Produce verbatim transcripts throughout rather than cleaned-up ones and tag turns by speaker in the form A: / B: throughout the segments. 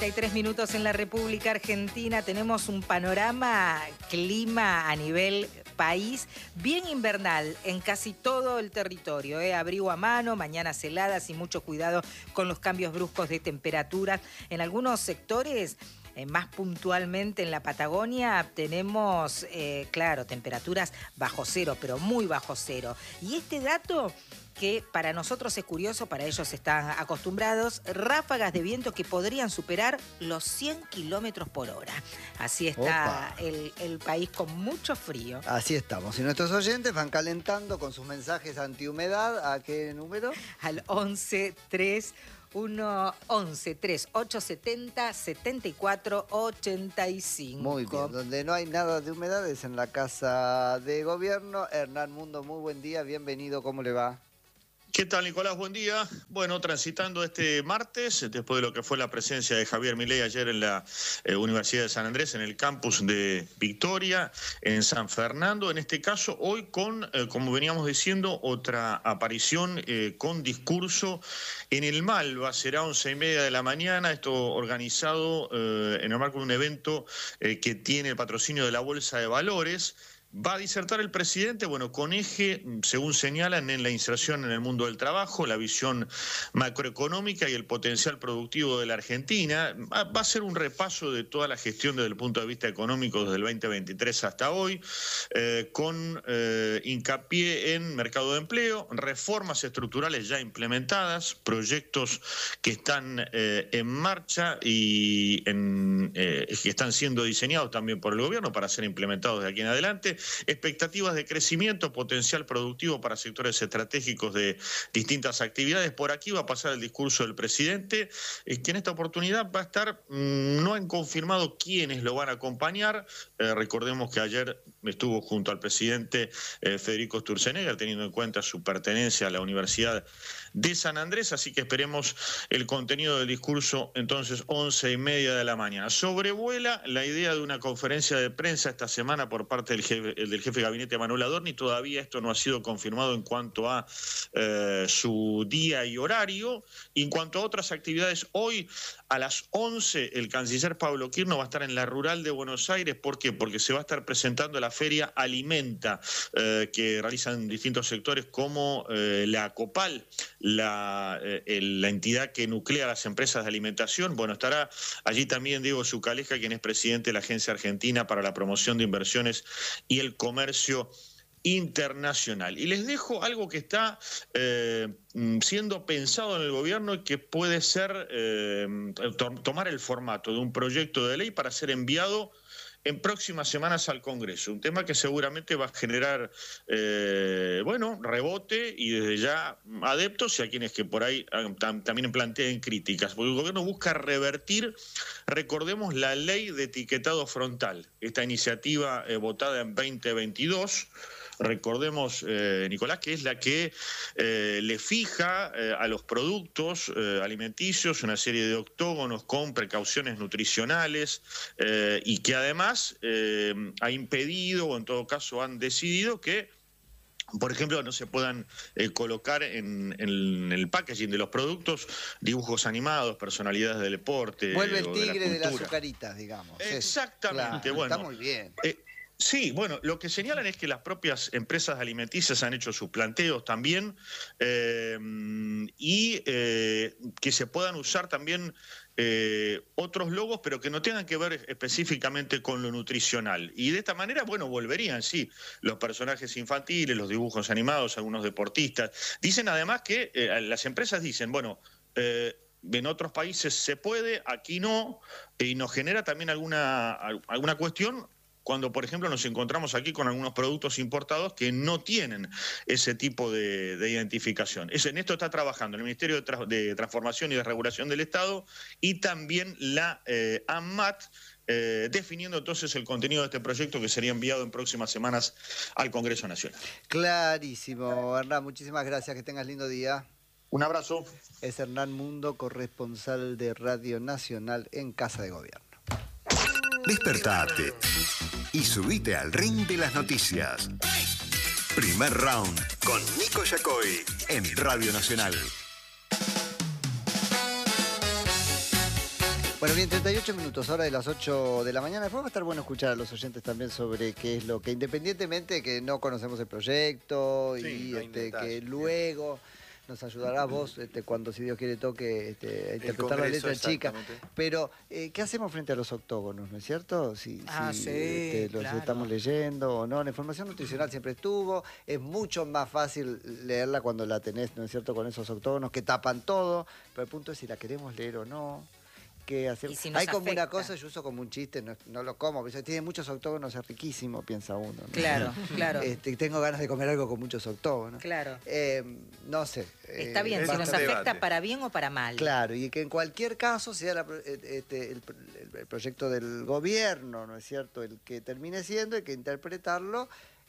A: treinta y tres minutos en la República Argentina. Tenemos un panorama clima a nivel país bien invernal en casi todo el territorio. ¿eh? Abrigo a mano, mañanas heladas y mucho cuidado con los cambios bruscos de temperaturas. En algunos sectores, eh, más puntualmente en la Patagonia, tenemos, eh, claro, temperaturas bajo cero, pero muy bajo cero. Y este dato, que para nosotros es curioso, para ellos están acostumbrados, ráfagas de viento que podrían superar los cien kilómetros por hora. Así está el, el país con mucho frío.
B: Así estamos. Y nuestros oyentes van calentando con sus mensajes antihumedad. ¿A qué número?
A: Al once tres uno once tres ocho setenta setenta y cuatro ochenta y cinco.
B: Muy bien. Donde no hay nada de humedad es en la Casa de Gobierno. Hernán Mundo, muy buen día. Bienvenido. ¿Cómo le va?
C: ¿Qué tal, Nicolás? Buen día. Bueno, transitando este martes, después de lo que fue la presencia de Javier Milei ayer en la eh, Universidad de San Andrés, en el campus de Victoria, en San Fernando. En este caso, hoy con, eh, como veníamos diciendo, otra aparición eh, con discurso en el Malva. Será once y media de la mañana. Esto organizado eh, en el marco de un evento eh, que tiene el patrocinio de la Bolsa de Valores. Va a disertar el presidente, bueno, con eje, según señalan, en la inserción en el mundo del trabajo, la visión macroeconómica y el potencial productivo de la Argentina. Va a ser un repaso de toda la gestión desde el punto de vista económico desde el veinte veintitrés hasta hoy, eh, con eh, hincapié en mercado de empleo, reformas estructurales ya implementadas, proyectos que están eh, en marcha y en, eh, que están siendo diseñados también por el gobierno para ser implementados de aquí en adelante. Expectativas de crecimiento, potencial productivo para sectores estratégicos de distintas actividades. Por aquí va a pasar el discurso del presidente, que en esta oportunidad va a estar, no han confirmado quiénes lo van a acompañar. Eh, recordemos que ayer estuvo junto al presidente eh, Federico Sturzenegger, teniendo en cuenta su pertenencia a la Universidad de San Andrés, así que esperemos el contenido del discurso entonces once y media de la mañana. Sobrevuela la idea de una conferencia de prensa esta semana por parte del jefe, del jefe de gabinete Manuel Adorni. Todavía esto no ha sido confirmado en cuanto a eh, su día y horario. Y en cuanto a otras actividades, hoy a las once el canciller Pablo Quirno va a estar en la Rural de Buenos Aires. ¿Por qué? Porque se va a estar presentando la feria Alimenta, eh, que realizan distintos sectores como eh, la Copal, La, eh, la entidad que nuclea las empresas de alimentación. Bueno, estará allí también Diego Zucaleja, quien es presidente de la Agencia Argentina para la Promoción de Inversiones y el Comercio Internacional. Y les dejo algo que está eh, siendo pensado en el gobierno y que puede ser eh, to tomar el formato de un proyecto de ley para ser enviado en próximas semanas al Congreso, un tema que seguramente va a generar, eh, bueno, rebote y desde ya adeptos y a quienes que por ahí tam también planteen críticas, porque el gobierno busca revertir, recordemos, la ley de etiquetado frontal, esta iniciativa eh, votada en veinte veintidós. Recordemos, eh, Nicolás, que es la que eh, le fija eh, a los productos eh, alimenticios una serie de octógonos con precauciones nutricionales eh, y que además eh, ha impedido, o en todo caso han decidido que, por ejemplo, no se puedan eh, colocar en, en el packaging de los productos dibujos animados, personalidades del deporte.
B: Vuelve el tigre
C: de, la
B: de las azucaritas, digamos.
C: Exactamente, claro, bueno.
B: Está muy bien.
C: Eh, Sí, bueno, lo que señalan es que las propias empresas alimenticias han hecho sus planteos también eh, y eh, que se puedan usar también eh, otros logos, pero que no tengan que ver específicamente con lo nutricional. Y de esta manera, bueno, volverían, sí, los personajes infantiles, los dibujos animados, algunos deportistas. Dicen además que eh, las empresas dicen, bueno, eh, en otros países se puede, aquí no, y nos genera también alguna, alguna cuestión cuando, por ejemplo, nos encontramos aquí con algunos productos importados que no tienen ese tipo de, de identificación. Es, en esto está trabajando el Ministerio de, Tra de Transformación y de Regulación del Estado y también la eh, ANMAT, eh, definiendo entonces el contenido de este proyecto que sería enviado en próximas semanas al Congreso Nacional.
B: Clarísimo, Hernán. Muchísimas gracias. Que tengas lindo día.
C: Un abrazo.
B: Es Hernán Mundo, corresponsal de Radio Nacional en Casa de Gobierno.
D: Despertate y subite al ring de las noticias. Primer round con Nico Yacoy en Radio Nacional.
B: Bueno, bien, treinta y ocho minutos, hora de las ocho de la mañana. Después va a estar bueno escuchar a los oyentes también sobre qué es lo que, independientemente de que no conocemos el proyecto
E: Sí,
B: y
E: no hay
B: este,
E: detalle,
B: que luego nos ayudarás vos este, cuando, si Dios quiere, toque este, a interpretar la
E: Congreso,
B: letra chica.
E: exactamente.
B: Pero, eh, ¿qué hacemos frente a los octógonos, no es cierto? Si,
A: Ah,
B: si,
A: sí,
B: este, los
A: claro.
B: estamos leyendo o no. La información nutricional siempre estuvo. Es mucho más fácil leerla cuando la tenés, ¿no es cierto?, con esos octógonos que tapan todo. Pero el punto es si la queremos leer o no. Que hacer.
A: Y si nos
B: Hay como
A: afecta.
B: una cosa, yo uso como un chiste, no, no lo como, pero tiene muchos octógonos, es riquísimo, piensa uno, ¿no?
A: Claro, claro.
B: Este, tengo ganas de comer algo con muchos octógonos.
A: Claro.
B: Eh, no sé.
A: Está
B: eh,
A: bien,
E: es
A: si
E: un
A: nos
E: debate.
A: afecta para bien o para mal.
B: Claro, y que en cualquier caso sea la, este, el, el proyecto del gobierno, ¿no es cierto?, el que termine siendo, hay que interpretarlo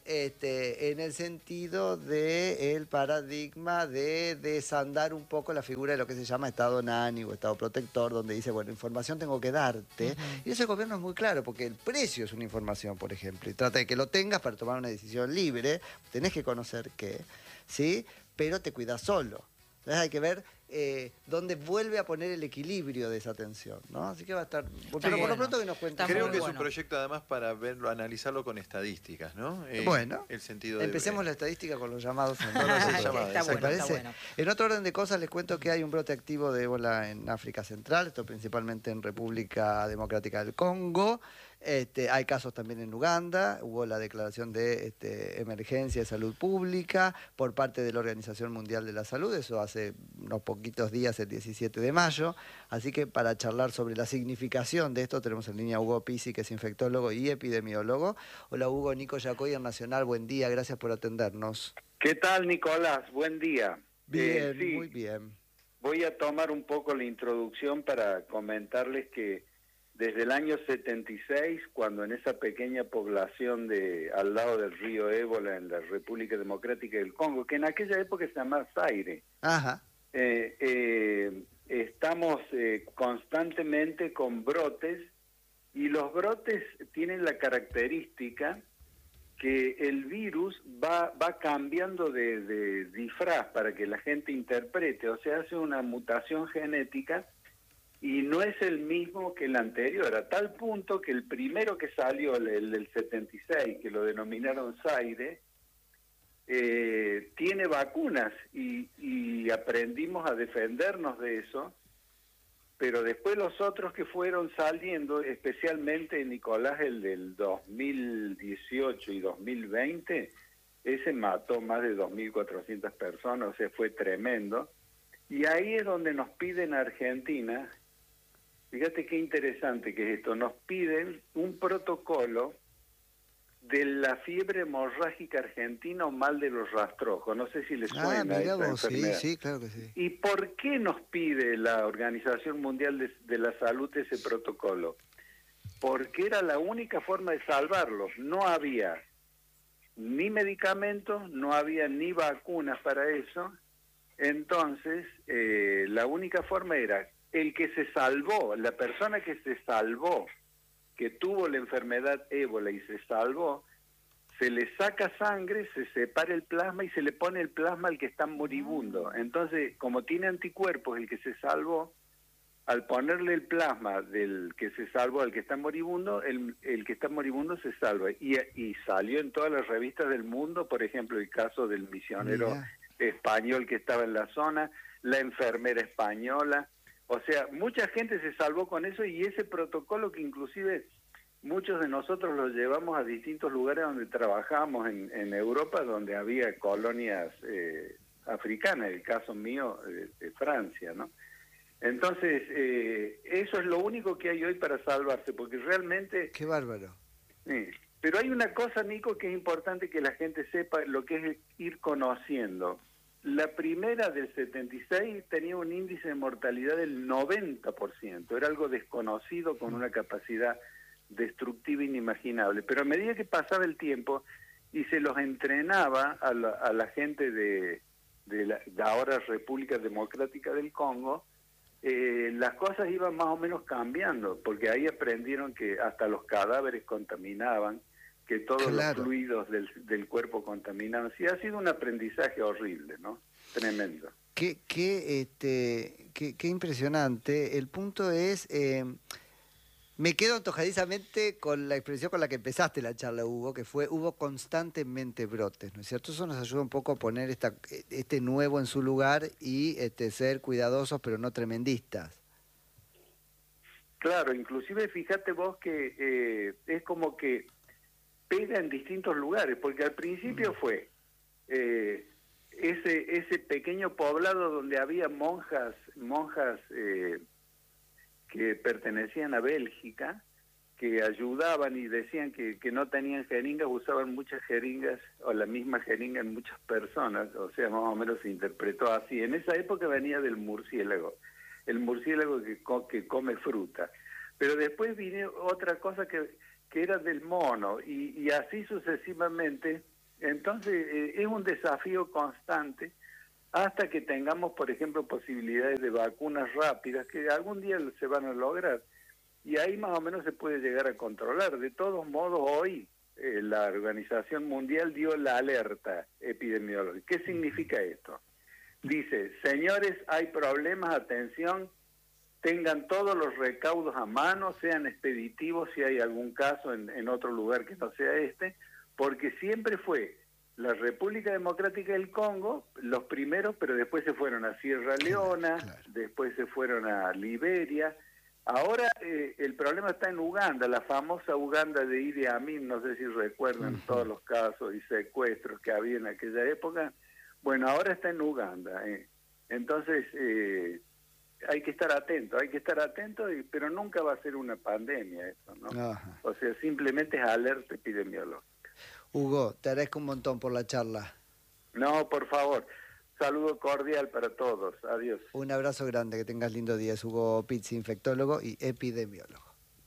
B: este, en el sentido del paradigma de desandar un poco la figura de lo que se llama Estado nani o Estado protector, donde dice, bueno, información tengo que darte. Uh-huh. Y ese gobierno es muy claro, porque el precio es una información, por ejemplo, y trata de que lo tengas para tomar una decisión libre, tenés que conocer qué, ¿sí? Pero te cuidas solo. Entonces hay que ver eh, dónde vuelve a poner el equilibrio de esa atención, ¿no? Así que va a estar... Pero
A: bueno.
B: por lo pronto que nos cuenten.
E: Creo
A: muy
E: que es
A: bueno.
E: un proyecto además para verlo, analizarlo con estadísticas, ¿no? Eh,
B: Bueno,
E: el sentido de,
B: empecemos
E: eh,
B: la estadística con los llamados.
E: Con los llamados,
A: está bueno,
B: parece?
A: está bueno.
B: En otro orden de cosas les cuento que hay un brote activo de ébola en África Central, esto principalmente en República Democrática del Congo. Este, hay casos también en Uganda, hubo la declaración de este, emergencia de salud pública por parte de la Organización Mundial de la Salud, eso hace unos poquitos días, el diecisiete de mayo, así que para charlar sobre la significación de esto tenemos en línea a Hugo Pizzi, que es infectólogo y epidemiólogo. Hola Hugo, Nico Yacoy en Nacional, buen día, gracias por atendernos.
F: ¿Qué tal, Nicolás? Buen día.
B: Bien,
F: Eh, sí,
B: muy bien.
F: Voy a tomar un poco la introducción para comentarles que desde el año setenta y seis, cuando en esa pequeña población de al lado del río Ébola, en la República Democrática del Congo, que en aquella época se llamaba Zaire,
B: Ajá.
F: eh, eh, estamos eh, constantemente con brotes, y los brotes tienen la característica que el virus va, va cambiando de, de disfraz para que la gente interprete, o sea, hace una mutación genética y no es el mismo que el anterior, a tal punto que el primero que salió, el, el del setenta y seis, que lo denominaron Zaire, eh, tiene vacunas y, y aprendimos a defendernos de eso, pero después los otros que fueron saliendo, especialmente Nicolás, el del dos mil dieciocho y dos mil veinte, ese mató más de dos mil cuatrocientas personas, o sea, fue tremendo. Y ahí es donde nos piden a Argentina, fíjate qué interesante que es esto, nos piden un protocolo de la fiebre hemorrágica argentina o mal de los rastrojos. No sé si les suena
B: Ah, mira
F: esta
B: vos, sí,
F: enfermedad.
B: sí, claro que sí.
F: ¿Y por qué nos pide la Organización Mundial de, de la Salud ese protocolo? Porque era la única forma de salvarlos. No había ni medicamentos, no había ni vacunas para eso. Entonces, eh, la única forma era el que se salvó, la persona que se salvó, que tuvo la enfermedad ébola y se salvó, se le saca sangre, se separa el plasma y se le pone el plasma al que está moribundo. Entonces, como tiene anticuerpos el que se salvó, al ponerle el plasma del que se salvó al que está moribundo, el, el que está moribundo se salva. Y, y salió en todas las revistas del mundo, por ejemplo, el caso del misionero
B: Mira.
F: español que estaba en la zona, la enfermera española. O sea, mucha gente se salvó con eso, y ese protocolo que inclusive muchos de nosotros lo llevamos a distintos lugares donde trabajamos en, en Europa, donde había colonias eh, africanas, el caso mío de, de Francia, ¿no? Entonces, eh, eso es lo único que hay hoy para salvarse, porque realmente...
B: Qué bárbaro.
F: Sí. Pero hay una cosa, Nico, que es importante que la gente sepa, lo que es ir conociendo. La primera del setenta y seis tenía un índice de mortalidad del noventa por ciento, era algo desconocido con una capacidad destructiva inimaginable, pero a medida que pasaba el tiempo y se los entrenaba a la, a la gente de, de la de ahora República Democrática del Congo, eh, las cosas iban más o menos cambiando, porque ahí aprendieron que hasta los cadáveres contaminaban, que todos
B: Claro.
F: los fluidos del, del cuerpo contaminaban. Sí, ha sido un aprendizaje horrible, ¿no? Tremendo.
B: Qué, qué, este, qué, qué impresionante. El punto es, eh, me quedo antojadizamente con la expresión con la que empezaste la charla, Hugo, que fue, hubo constantemente brotes, ¿no es cierto? Eso nos ayuda un poco a poner esta, este nuevo en su lugar y este, ser cuidadosos, pero no tremendistas.
F: Claro, inclusive fíjate vos que eh, es como que pega en distintos lugares, porque al principio fue eh, ese ese pequeño poblado donde había monjas monjas eh, que pertenecían a Bélgica, que ayudaban y decían que, que no tenían jeringas, usaban muchas jeringas o la misma jeringa en muchas personas, o sea, más o menos se interpretó así. En esa época venía del murciélago, el murciélago que, co que come fruta, pero después vino otra cosa que, que era del mono, y, y así sucesivamente. Entonces eh, es un desafío constante hasta que tengamos, por ejemplo, posibilidades de vacunas rápidas, que algún día se van a lograr, y ahí más o menos se puede llegar a controlar. De todos modos, hoy eh, la Organización Mundial dio la alerta epidemiológica. ¿Qué significa esto? Dice, señores, hay problemas, atención, tengan todos los recaudos a mano, sean expeditivos si hay algún caso en, en otro lugar que no sea este, porque siempre fue la República Democrática del Congo, los primeros, pero después se fueron a Sierra Leona, claro, claro. Después se fueron a Liberia. Ahora eh, el problema está en Uganda, la famosa Uganda de Idi Amin, no sé si recuerdan uh-huh. todos los casos y secuestros que había en aquella época. Bueno, ahora está en Uganda. Eh. Entonces eh, hay que estar atento, hay que estar atento, y, pero nunca va a ser una pandemia eso, ¿no? Uh-huh. O sea, simplemente es alerta epidemiológica.
B: Hugo, te agradezco un montón por la charla.
F: No, por favor. Saludo cordial para todos. Adiós.
B: Un abrazo grande, que tengas lindo día. Es Hugo Pizzi, infectólogo y epidemiólogo.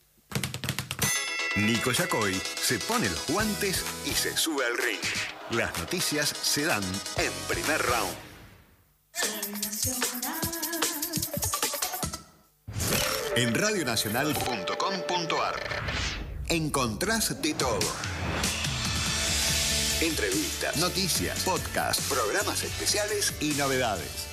D: Nico Yacoy se pone los guantes y se sube al ring. Las noticias se dan en Primer Round. En radio nacional punto com punto ar encontrás de todo. Entrevistas, noticias, podcasts, programas especiales y novedades.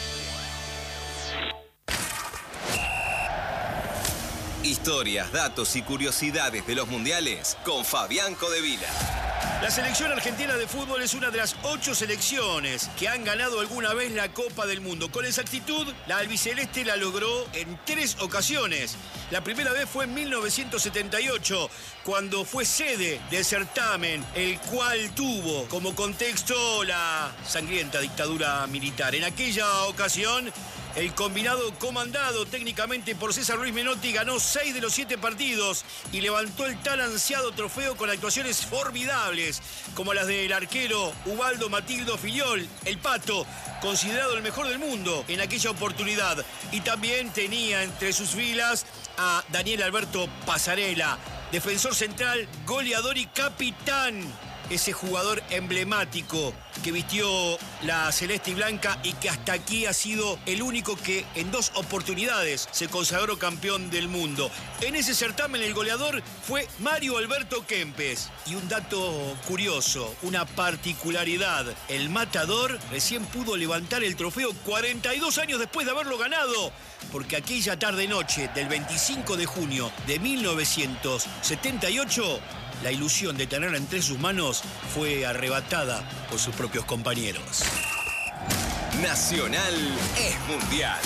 G: Historias, datos y curiosidades de los mundiales con Fabián Codevila.
H: La selección argentina de fútbol es una de las ocho selecciones que han ganado alguna vez la Copa del Mundo. Con exactitud, la albiceleste la logró en tres ocasiones. La primera vez fue en mil novecientos setenta y ocho, cuando fue sede del certamen, el cual tuvo como contexto la sangrienta dictadura militar. En aquella ocasión, el combinado comandado técnicamente por César Luis Menotti ganó seis de los siete partidos y levantó el tan ansiado trofeo con actuaciones formidables, como las del arquero Ubaldo Matildo Filiol, el Pato, considerado el mejor del mundo en aquella oportunidad. Y también tenía entre sus filas a Daniel Alberto Pasarela, defensor central, goleador y capitán. Ese jugador emblemático que vistió la celeste y blanca y que hasta aquí ha sido el único que en dos oportunidades se consagró campeón del mundo. En ese certamen el goleador fue Mario Alberto Kempes. Y un dato curioso, una particularidad, el matador recién pudo levantar el trofeo cuarenta y dos años después de haberlo ganado, porque aquella tarde-noche del veinticinco de junio de mil novecientos setenta y ocho... la ilusión de tenerla entre sus manos fue arrebatada por sus propios compañeros.
G: Nacional es mundial.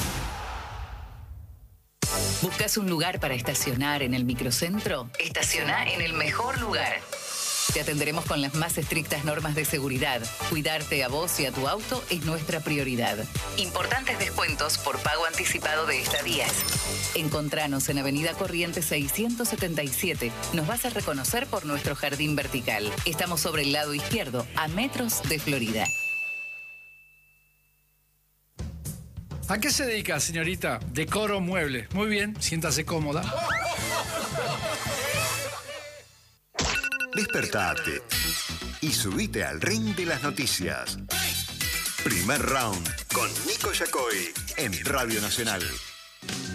I: ¿Buscas un lugar para estacionar en el microcentro? Estaciona en el mejor lugar. Te atenderemos con las más estrictas normas de seguridad. Cuidarte a vos y a tu auto es nuestra prioridad. Importantes descuentos por pago anticipado de estadías. Encontranos en Avenida Corrientes seiscientos setenta y siete. Nos vas a reconocer por nuestro jardín vertical. Estamos sobre el lado izquierdo, a metros de Florida.
J: ¿A qué se dedica, señorita? Decoro mueble. Muy bien, siéntase cómoda.
D: Despertate y subite al ring de las noticias. Primer Round con Nico Yacoy en Radio Nacional.